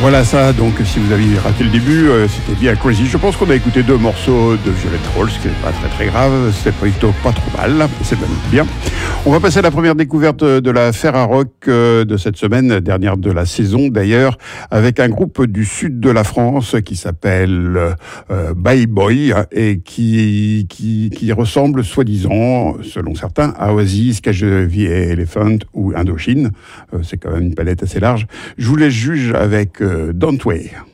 Voilà ça, donc si vous avez raté le début, c'était bien Crazy. Je pense qu'on a écouté 2 morceaux de Violet Rolls, ce qui n'est pas très grave, c'est plutôt pas trop mal, c'est même bien. On va passer à la première découverte de la Ferrarock de cette semaine, dernière de la saison d'ailleurs, avec un groupe du sud de la France qui s'appelle Bye Boy et qui ressemble soi-disant, selon certains, à Oasis, Cage the Elephant ou Indochine. C'est quand même une palette assez large. Je vous laisse juger avec Don't Way.